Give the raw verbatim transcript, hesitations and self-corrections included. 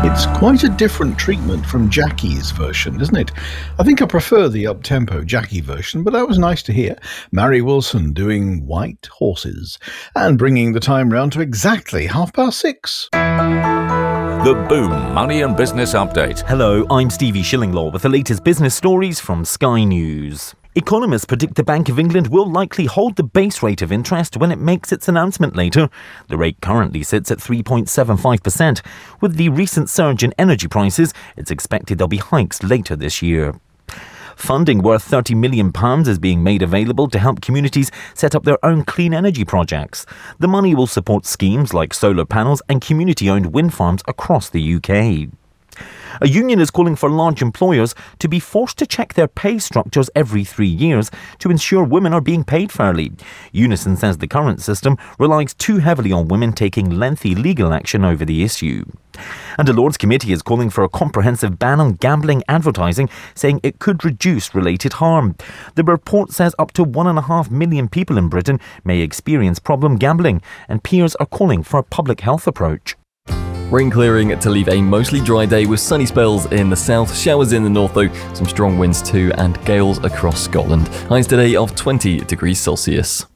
It's quite a different treatment from Jackie's version, isn't it? I think I prefer the up-tempo Jackie version, but that was nice to hear. Mary Wilson doing White Horses and bringing the time round to exactly half past six. The Boom Money and Business Update. Hello, I'm Stevie Shillinglaw with the latest business stories from Sky News. Economists predict the Bank of England will likely hold the base rate of interest when it makes its announcement later. The rate currently sits at three point seven five percent. With the recent surge in energy prices, it's expected there'll be hikes later this year. Funding worth thirty million pounds is being made available to help communities set up their own clean energy projects. The money will support schemes like solar panels and community-owned wind farms across the U K. A union is calling for large employers to be forced to check their pay structures every three years to ensure women are being paid fairly. Unison says the current system relies too heavily on women taking lengthy legal action over the issue. And a Lords Committee is calling for a comprehensive ban on gambling advertising, saying it could reduce related harm. The report says up to one and a half million people in Britain may experience problem gambling, and peers are calling for a public health approach. Rain clearing to leave a mostly dry day with sunny spells in the south, showers in the north though, some strong winds too, and gales across Scotland. Highs today of twenty degrees Celsius.